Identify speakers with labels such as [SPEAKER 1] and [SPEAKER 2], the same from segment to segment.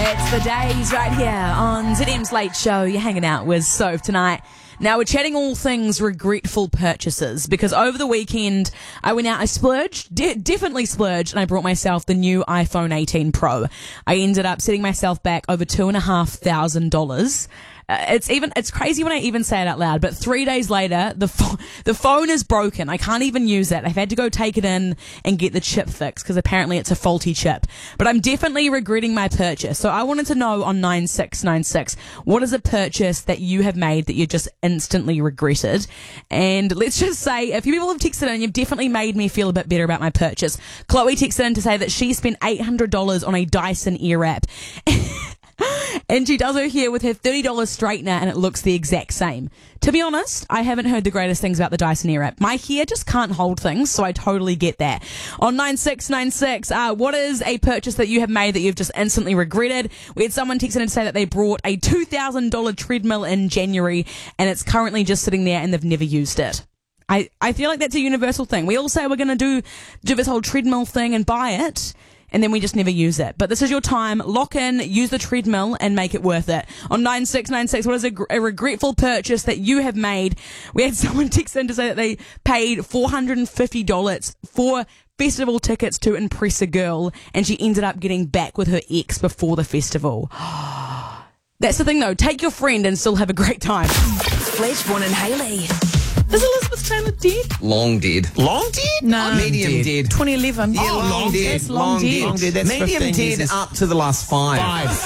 [SPEAKER 1] It's the days right here on ZM's Late Show. You're hanging out with Soph tonight. Now, we're chatting all things regretful purchases because over the weekend I went out, I splurged, definitely splurged, and I brought myself the new iPhone 18 Pro. I ended up setting myself back over $2,500. It's crazy when I even say it out loud, but 3 days later, the phone is broken. I can't even use it. I've had to go take it in and get the chip fixed because apparently it's a faulty chip. But I'm definitely regretting my purchase. So I wanted to know on 9696, what is a purchase that you have made that you just instantly regretted? And let's just say, a few people have texted in, you've definitely made me feel a bit better about my purchase. Chloe texted in to say that she spent $800 on a Dyson Airwrap. And she does her hair with her $30 straightener and it looks the exact same. To be honest, I haven't heard the greatest things about the Dyson Airwrap. My hair just can't hold things, so I totally get that. On 9696, what is a purchase that you have made that you've just instantly regretted? We had someone text in to say that they brought a $2,000 treadmill in January and it's currently just sitting there and they've never used it. I feel like that's a universal thing. We all say we're going to do this whole treadmill thing and buy it, and then we just never use it. But this is your time. Lock in, use the treadmill, and make it worth it. On 9696, what is a regretful purchase that you have made? We had someone text in to say that they paid $450 for festival tickets to impress a girl, and she ended up getting back with her ex before the festival. That's the thing, though. Take your friend and still have a great time.
[SPEAKER 2] Fledgebourne and Hayley.
[SPEAKER 3] Is Elizabeth Taylor dead?
[SPEAKER 4] Long dead.
[SPEAKER 3] Long dead?
[SPEAKER 4] No. Medium dead.
[SPEAKER 3] 2011.
[SPEAKER 4] Yeah, long dead.
[SPEAKER 3] Yes, long dead.
[SPEAKER 4] Long dead. That's medium dead up to the last five.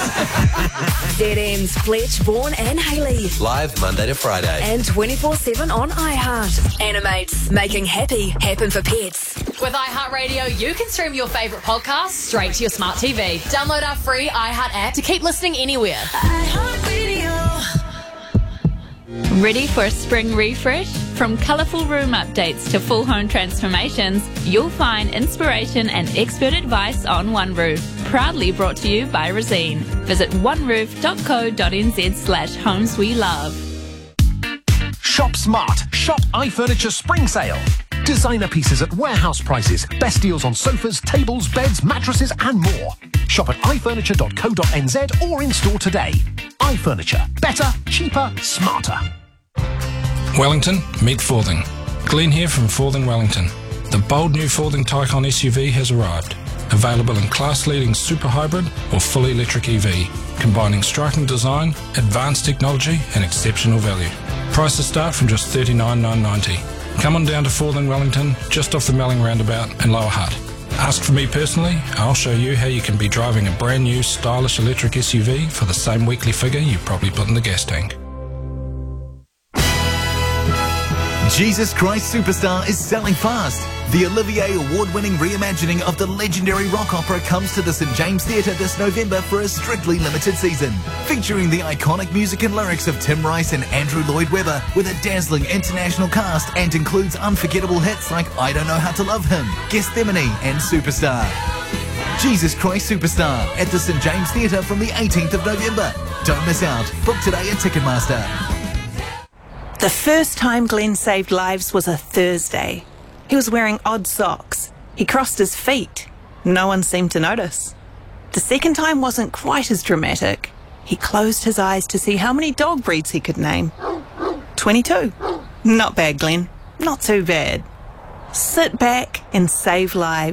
[SPEAKER 2] ZM's Fletchborn and Hayley.
[SPEAKER 5] Live Monday to Friday.
[SPEAKER 2] And 24/7 on iHeart. Animates, making happy happen for pets.
[SPEAKER 6] With iHeartRadio, you can stream your favourite podcasts straight to your smart TV. Download our free iHeart app to keep listening anywhere.
[SPEAKER 2] iHeartRadio.
[SPEAKER 7] Ready for a spring refresh? From colourful room updates to full home transformations, you'll find inspiration and expert advice on One Roof. Proudly brought to you by Resene. Visit oneroof.co.nz/homes we love.
[SPEAKER 8] Shop smart. Shop iFurniture Spring Sale. Designer pieces at warehouse prices. Best deals on sofas, tables, beds, mattresses and more. Shop at ifurniture.co.nz or in store today. iFurniture. Better, cheaper, smarter.
[SPEAKER 9] Wellington, meet Forthing. Glenn here from Forthing Wellington. The bold new Forthing Taycan SUV has arrived. Available in class-leading super hybrid or fully electric EV, combining striking design, advanced technology and exceptional value. Prices start from just $39,990. Come on down to Forthing Wellington, just off the Melling roundabout in Lower Hutt. Ask for me personally, I'll show you how you can be driving a brand new stylish electric SUV for the same weekly figure you probably put in the gas tank.
[SPEAKER 10] Jesus Christ Superstar is selling fast. The Olivier Award-winning reimagining of the legendary rock opera comes to the St James Theatre this November for a strictly limited season. Featuring the iconic music and lyrics of Tim Rice and Andrew Lloyd Webber with a dazzling international cast and includes unforgettable hits like I Don't Know How to Love Him, Gethsemane and Superstar. Jesus Christ Superstar at the St James Theatre from the 18th of November. Don't miss out. Book today at Ticketmaster.
[SPEAKER 11] The first time Glenn saved lives was a Thursday. He was wearing odd socks. He crossed his feet. No one seemed to notice. The second time wasn't quite as dramatic. He closed his eyes to see how many dog breeds he could name. 22. Not bad, Glenn. Not too bad. Sit back and save lives.